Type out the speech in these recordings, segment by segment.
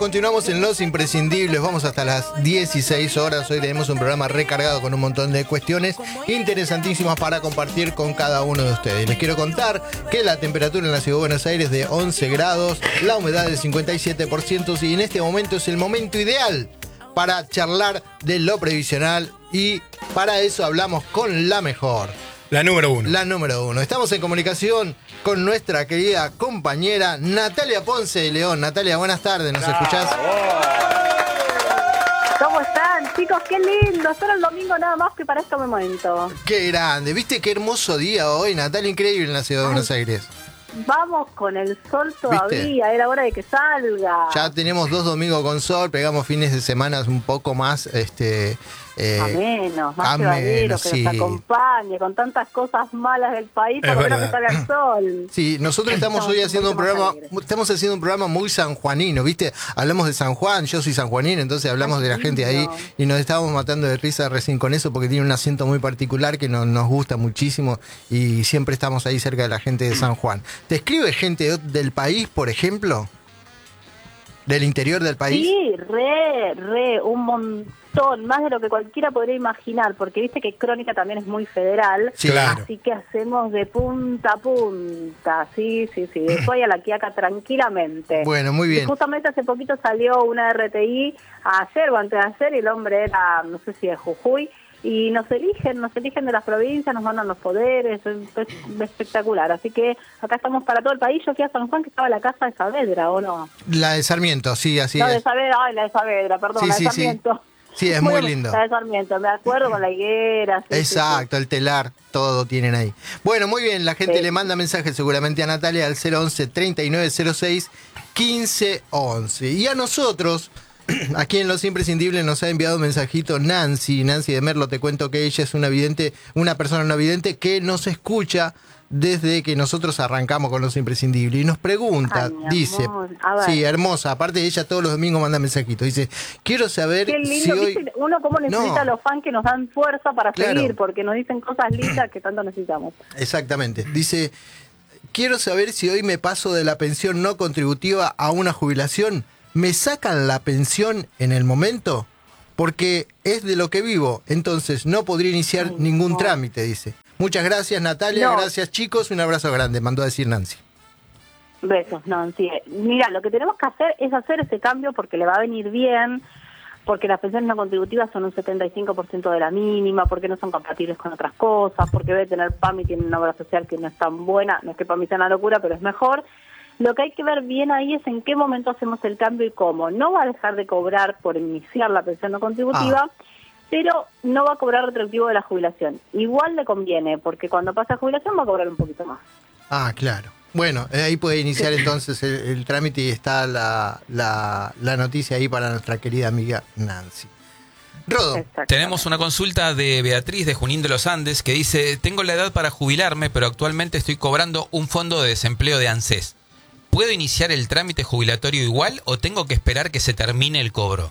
continuamos en Los Imprescindibles, vamos hasta las 16 horas. Hoy tenemos un programa recargado con un montón de cuestiones interesantísimas para compartir con cada uno de ustedes. Les quiero contar que la temperatura en la Ciudad de Buenos Aires es de 11 grados, la humedad del 57% y en este momento es el momento ideal para charlar de lo previsional y para eso hablamos con la mejor. La número uno. La número uno. Estamos en comunicación con nuestra querida compañera Natalia Ponce de León. Natalia, buenas tardes, ¿nos escuchás? ¿Cómo están, chicos? Qué lindo. Solo el domingo nada más que para este momento. Qué grande. ¿Viste qué hermoso día hoy, Natalia? Increíble en la Ciudad de Buenos Aires. Vamos con el sol todavía. ¿Viste? Era hora de que salga. Ya tenemos 2 domingos con sol, pegamos fines de semana un poco más... más llevadero, que sí. nos acompañe con tantas cosas malas del país, por lo menos que salga el sol. Sí, nosotros estamos hoy haciendo un programa, estamos haciendo un programa muy sanjuanino, ¿viste? Hablamos de San Juan, yo soy sanjuanino, entonces hablamos de la gente ahí y nos estábamos matando de risa recién con eso porque tiene un acento muy particular que nos gusta muchísimo y siempre estamos ahí cerca de la gente de San Juan. ¿Te escribe gente del país, por ejemplo? ¿Del interior del país? Sí, un montón, más de lo que cualquiera podría imaginar, porque viste que Crónica también es muy federal, sí, claro. Así que hacemos de punta a punta, sí, de Ushuaia a La Quiaca tranquilamente. Bueno, muy bien. Y justamente hace poquito salió una RTI, ayer o antes de ayer, y el hombre era, no sé si de Jujuy, y nos eligen de las provincias, nos mandan los poderes, es espectacular. Así que acá estamos para todo el país. Yo fui a San Juan, que estaba la casa de Saavedra, ¿o no? La de Sarmiento, sí, así no, es. De Saavedra, la de Saavedra, perdón, sí, la de sí, Sarmiento. Sí, es muy lindo. La de Sarmiento, me acuerdo, con la higuera. Sí, exacto, sí. El telar, todo tienen ahí. Bueno, muy bien, la gente le manda mensajes seguramente a Natalia al 011-3906-1511. Y a nosotros... Aquí en Los Imprescindibles nos ha enviado un mensajito Nancy de Merlo. Te cuento que ella es una persona no vidente que nos escucha desde que nosotros arrancamos con Los Imprescindibles. Y nos pregunta, dice, sí, hermosa, aparte de ella todos los domingos manda mensajitos. Dice, quiero saber qué lindo, si hoy... ¿viste? Uno cómo necesita a los fans que nos dan fuerza para seguir, porque nos dicen cosas lindas que tanto necesitamos. Exactamente. Dice, quiero saber si hoy me paso de la pensión no contributiva a una jubilación. ¿Me sacan la pensión en el momento? Porque es de lo que vivo, entonces no podría iniciar ningún trámite, dice. Muchas gracias, Natalia, gracias, chicos, un abrazo grande, mandó a decir Nancy. Besos, Nancy. Mira, lo que tenemos que hacer es hacer ese cambio porque le va a venir bien, porque las pensiones no contributivas son un 75% de la mínima, porque no son compatibles con otras cosas, porque debe tener PAMI, tiene una obra social que no es tan buena, no es que PAMI sea una locura, pero es mejor. Lo que hay que ver bien ahí es en qué momento hacemos el cambio y cómo. No va a dejar de cobrar por iniciar la pensión no contributiva, pero no va a cobrar retroactivo de la jubilación. Igual le conviene, porque cuando pasa a jubilación va a cobrar un poquito más. Ah, claro. Bueno, ahí puede iniciar entonces el trámite y está la noticia ahí para nuestra querida amiga Nancy. Rodo. Tenemos una consulta de Beatriz de Junín de los Andes que dice, tengo la edad para jubilarme, pero actualmente estoy cobrando un fondo de desempleo de ANSES. ¿Puedo iniciar el trámite jubilatorio igual o tengo que esperar que se termine el cobro?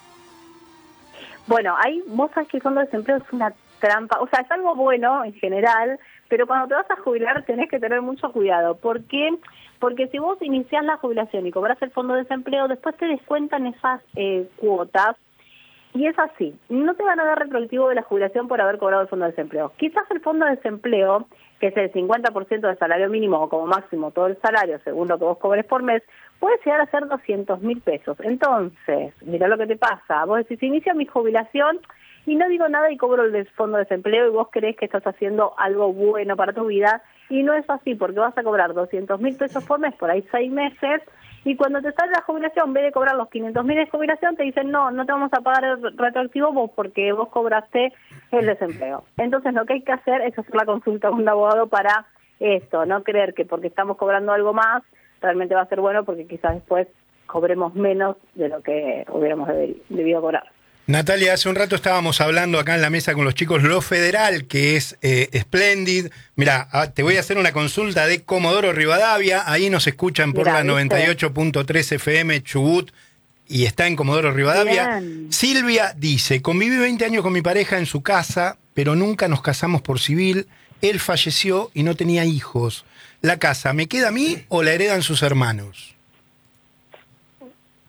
Bueno, vos sabés que el fondo de desempleo es una trampa, o sea, es algo bueno en general, pero cuando te vas a jubilar tenés que tener mucho cuidado. ¿Por qué? Porque si vos iniciás la jubilación y cobras el fondo de desempleo, después te descuentan esas cuotas. Y es así, no te van a dar retroactivo de la jubilación por haber cobrado el fondo de desempleo. Quizás el fondo de desempleo, que es el 50% del salario mínimo o como máximo todo el salario, según lo que vos cobres por mes, puede llegar a ser 200.000 pesos. Entonces, mirá lo que te pasa. Vos decís, inicia mi jubilación y no digo nada y cobro el fondo de desempleo y vos creés que estás haciendo algo bueno para tu vida. Y no es así, porque vas a cobrar 200.000 pesos por mes, por ahí 6 meses, y cuando te sale la jubilación, en vez de cobrar los 500.000 de jubilación, te dicen, no te vamos a pagar el retroactivo vos porque vos cobraste el desempleo. Entonces lo que hay que hacer es hacer la consulta con un abogado para esto, no creer que porque estamos cobrando algo más, realmente va a ser bueno porque quizás después cobremos menos de lo que hubiéramos debido cobrar. Natalia, hace un rato estábamos hablando acá en la mesa con los chicos lo federal, que es Splendid. Mira, te voy a hacer una consulta de Comodoro Rivadavia. Ahí nos escuchan por la 98.3 FM Chubut y está en Comodoro Rivadavia. Bien. Silvia dice, conviví 20 años con mi pareja en su casa, pero nunca nos casamos por civil. Él falleció y no tenía hijos. ¿La casa me queda a mí o la heredan sus hermanos?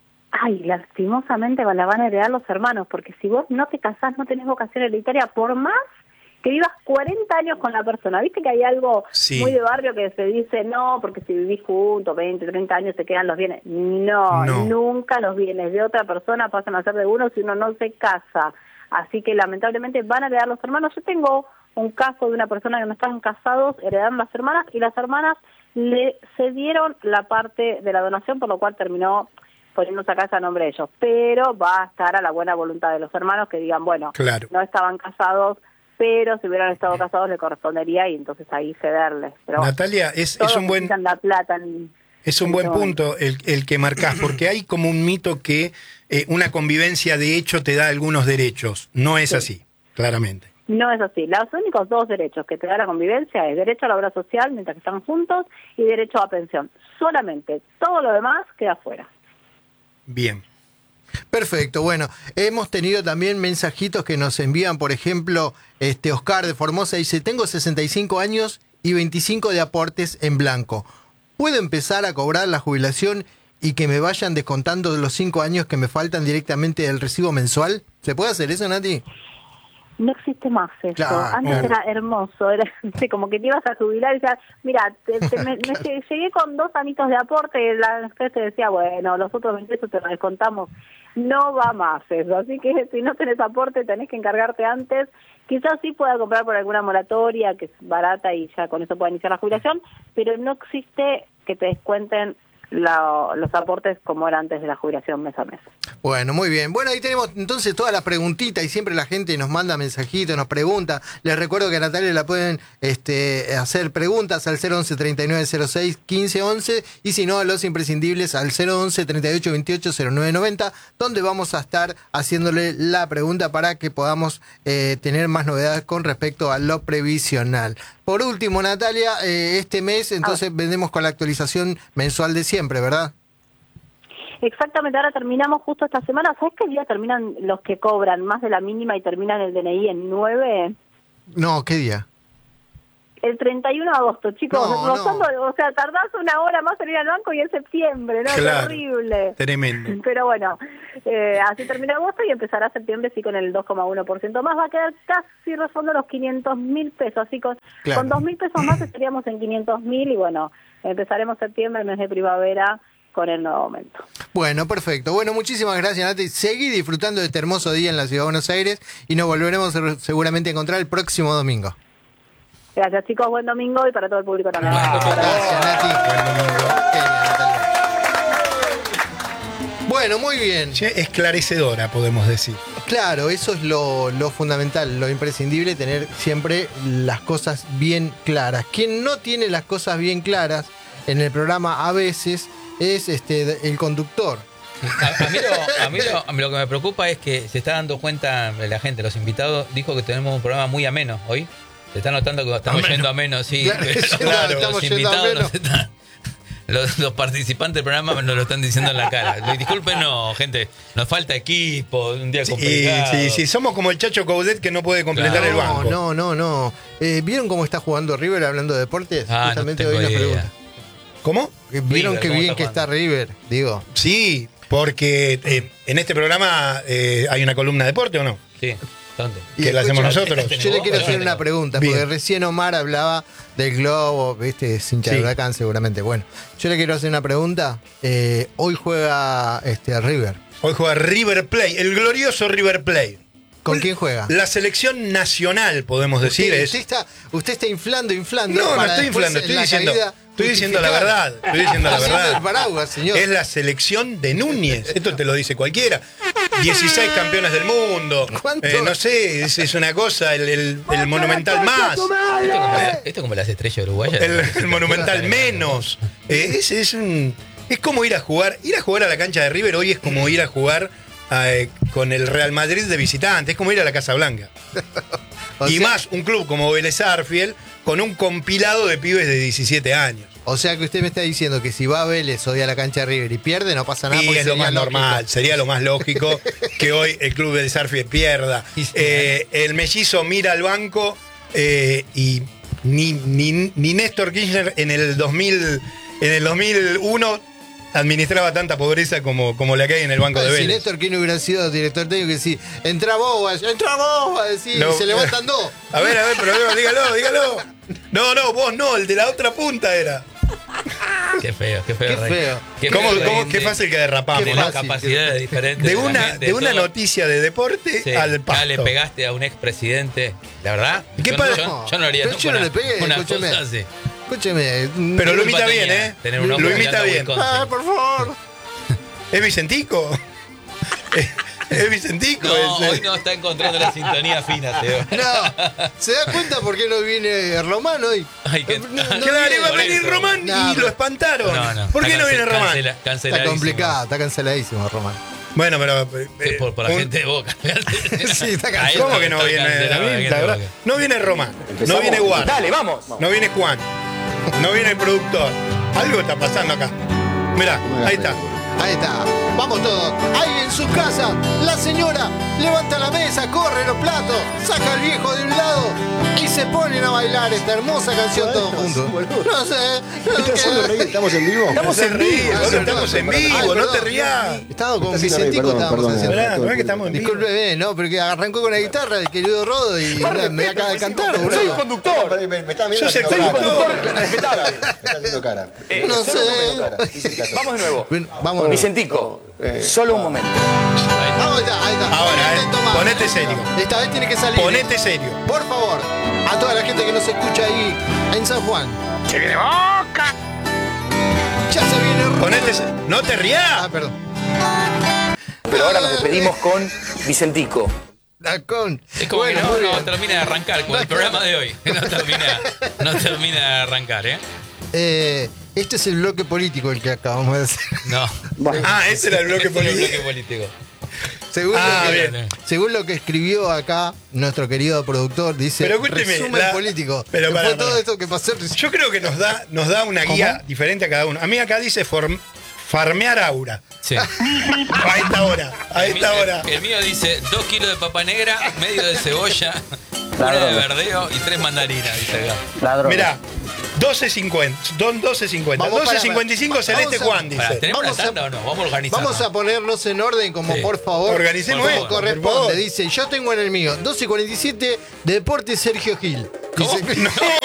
Ay, lastimosamente la van a heredar los hermanos, porque si vos no te casás, no tenés vocación hereditaria, por más que vivas 40 años con la persona. ¿Viste que hay algo muy de barrio que se dice, no, porque si vivís juntos 20, 30 años se quedan los bienes? No, nunca los bienes de otra persona pasan a ser de uno si uno no se casa. Así que lamentablemente van a heredar los hermanos. Yo tengo un caso de una persona que no estaban casados, heredaron las hermanas, y las hermanas le cedieron la parte de la donación, por lo cual terminó poniéndose a casa a nombre de ellos. Pero va a estar a la buena voluntad de los hermanos que digan, bueno, no estaban casados, pero si hubieran estado casados le correspondería, y entonces ahí cederles. Pero Natalia, es un buen... La plata es un buen punto el que marcás, porque hay como un mito que una convivencia de hecho te da algunos derechos. No es así, claramente. No es así. Los únicos 2 derechos que te da la convivencia es derecho a la obra social mientras que están juntos y derecho a pensión. Solamente. Todo lo demás queda fuera. Bien. Perfecto, bueno, hemos tenido también mensajitos que nos envían, por ejemplo, Oscar de Formosa dice, tengo 65 años y 25 de aportes en blanco. ¿Puedo empezar a cobrar la jubilación y que me vayan descontando los 5 años que me faltan directamente del recibo mensual? ¿Se puede hacer eso, Nati? No existe más eso. Claro, Antes era hermoso, era como que te ibas a jubilar y decías, mira, llegué con 2 añitos de aporte, la jefe decía, bueno, los otros 20 pesos te los descontamos. No va más eso, así que si no tenés aporte tenés que encargarte antes. Quizás sí pueda comprar por alguna moratoria que es barata y ya con eso pueda iniciar la jubilación, pero no existe que te descuenten los aportes como era antes de la jubilación mes a mes. Bueno, muy bien. Bueno, ahí tenemos entonces todas las preguntitas y siempre la gente nos manda mensajitos, nos pregunta. Les recuerdo que a Natalia la pueden hacer preguntas al 011 3906 1511 y si no a los imprescindibles al 011 3828 0990, donde vamos a estar haciéndole la pregunta para que podamos tener más novedades con respecto a lo previsional. Por último, Natalia, este mes entonces vendemos con la actualización mensual de siempre, ¿verdad? Exactamente, ahora terminamos justo esta semana. ¿Sabes qué día terminan los que cobran más de la mínima y terminan el DNI en 9? No, ¿qué día? El 31 de agosto, chicos. No. O sea, tardás una hora más en ir al banco y es septiembre, ¿no? Claro, terrible. Tremendo. Pero bueno, así termina agosto y empezará septiembre sí con el 2,1% más. Va a quedar casi rozando los 500.000 pesos. Así con 2.000 pesos más estaríamos en 500.000 y bueno, empezaremos septiembre, el mes de primavera, con el nuevo aumento. Bueno, perfecto. Bueno, muchísimas gracias, Nati. Seguí disfrutando de este hermoso día en la Ciudad de Buenos Aires y nos volveremos seguramente a encontrar el próximo domingo. Gracias, chicos. Buen domingo y para todo el público también. Gracias, Nati. Buen domingo. Bueno, muy bien. Esclarecedora, podemos decir. Claro, eso es lo fundamental, lo imprescindible, tener siempre las cosas bien claras. Quien no tiene las cosas bien claras en el programa a veces es el conductor. A mí lo que me preocupa es que se está dando cuenta la gente, los invitados, dijo que tenemos un programa muy ameno hoy. Se está notando que estamos yendo a menos, sí. Claro, los invitados nos están... Los participantes del programa nos lo están diciendo en la cara. Disculpen, no, gente, nos falta equipo, un día complicado. Sí, somos como el Chacho Coudet que no puede completar el banco. No. ¿Vieron cómo está jugando River hablando de deportes? Justamente no hoy nos idea. pregunta. ¿Cómo? ¿Vieron River, qué ¿cómo bien está que está River? Digo. Sí, porque en este programa hay una columna de deporte, ¿o no? Sí. ¿Dónde? Que la hacemos nosotros. Yo le quiero hacer una pregunta, porque recién Omar hablaba del globo, ¿viste? Es hincha de Huracán seguramente. Bueno, yo le quiero hacer una pregunta. Hoy juega River. Hoy juega River Plate, el glorioso River Plate. ¿Con quién juega? La selección nacional, podemos decir. Usted está inflando. No estoy inflando, estoy diciendo la verdad. Estoy diciendo la verdad. El paraguas, señor. Es la selección de Núñez. Esto te lo dice cualquiera. 16 campeones del mundo. No sé, es una cosa, el Monumental más. Esto como las estrellas uruguayas. El Monumental menos. Es como ir a jugar a la cancha de River. Hoy es como ir a jugar con el Real Madrid de visitante. Es como ir a la Casa Blanca. Más un club como Vélez Sarsfield con un compilado de pibes de 17 años. O sea que usted me está diciendo que si va a Vélez hoy a la cancha de River y pierde, no pasa nada. Y es lo más normal, sería lo más lógico que hoy el club del Sarsfield pierda. El mellizo mira al banco y ni Néstor Kirchner en el 2001 administraba tanta pobreza como la que hay en el Banco de Si Vélez. Néstor Kirchner hubiera sido director técnico, que sí, entra vos, va a decir, No. y se levantan dos. A ver, pero dígalo. No, vos no, el de la otra punta era. Qué feo. Qué feo. Qué fácil que derrapamos. Tenés fácil. capacidades diferentes. De la una, gente, de una todo. noticia de deporte Sí, al ya pasto. le pegaste a un expresidente, la verdad. ¿Qué yo, pasa? yo no haría Pero yo no le pegué, una escúcheme. cosa así. Escúcheme. Pero lo Culpa imita bien, tenía ¿eh? tener un Lo hombre imita mirando bien. Wisconsin. Ah, por favor. ¿Es Vicentico? ¿Es Vicentico? No, ese? hoy no está encontrando la sintonía fina, Teo. No, ¿se da cuenta por qué no viene Román hoy? Ay, que- Claro, iba a por venir eso. Román No, y pero- lo espantaron. No, ¿Por qué está no viene Román? Está canceladísimo. complicado, está canceladísimo Román. Bueno, pero. Sí, por la un- gente de Boca. Sí, está Ahí cancelado. ¿Cómo que no está viene? cancelado, A mí, la la verdad, gente de Boca. no viene Román, no viene Juan, Dale, vamos. no viene Juan, no viene el productor. Algo está pasando acá. Mirá, ahí está. Ahí está. Vamos todos. Ahí en su casa, la señora levanta la mesa, corre los platos, saca al viejo de un lado y se ponen a bailar esta hermosa canción todos juntos. No sé. ¿Estamos en vivo? Estamos en vivo, Ah, estamos en vivo, Ay, no te perdón. rías. Estaba con Está haciendo Vicentico, perdón, estábamos perdón. haciendo. Mirá, no es que estamos en vivo. Discúlpeme, no, pero que arrancó con la guitarra el querido Rodo y me acaba de cantar, Soy un boludo. conductor. Me está viendo Sos el haciendo cara. conductor. Respetable. Me está haciendo cara. No Solo sé. un momento, cara. Hice caso. Vamos de nuevo. Ven, vamos. Vicentico, solo un momento. Ahí está, ahí está. Ahora, Intento más. ponete serio. Esta vez tiene que salir. Ponete serio. Por favor, a toda la gente que nos escucha ahí en San Juan. ¡Se viene Boca! Ya se viene. Ponete serio. No te Ah, rías. perdón. Pero ahora nos despedimos con Vicentico. Con. Es como Bueno, que muy no bien. termina de arrancar con el programa de hoy. No termina de arrancar, ¿eh? Este es el bloque político el que acabamos de hacer. No. Ah, ese era el bloque Este es el político. bloque político. Según, Ah, lo que, bien. según lo que escribió acá nuestro querido productor, dice Pero escúcheme, resumen político. pero Que pará, fue todo pará. esto que pasó. Yo creo que nos da una guía diferente a cada uno. A mí acá dice farmear aura. Sí. A esta hora, a esta hora. El mío dice 2 kilos de papa negra, medio de cebolla, una de verdeo y 3 mandarinas, dice acá. Ladrón. Mirá, 12.50. 12.50. Vamos, 12.55 Celeste vamos a- Juan, Pará, dice. ¿tenemos Vamos una a- tanda o no? Vamos a organizar. Vamos a ponernos en orden como Sí. por favor. Organicemos como esto, por corresponde. favor. Dice, yo tengo en el mío 12:47 Deporte Sergio Gil. ¿Cómo? Dice,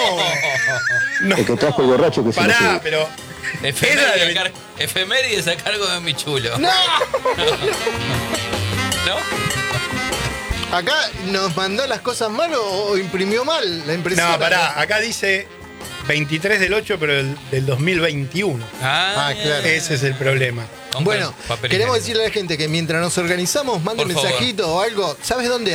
No, El que trajo el borracho que se lo pará, sube. pero. Efemérides a cargo de mi chulo. ¡No! ¿No? Acá nos mandó las cosas mal o imprimió mal la impresión. No, pará, acá dice 23 del 8, pero del 2021. Ah, claro. Ese es el problema. Bueno, Papel queremos higiénico. decirle a la gente que mientras nos organizamos, mande un Por favor. mensajito o algo. ¿Sabes dónde?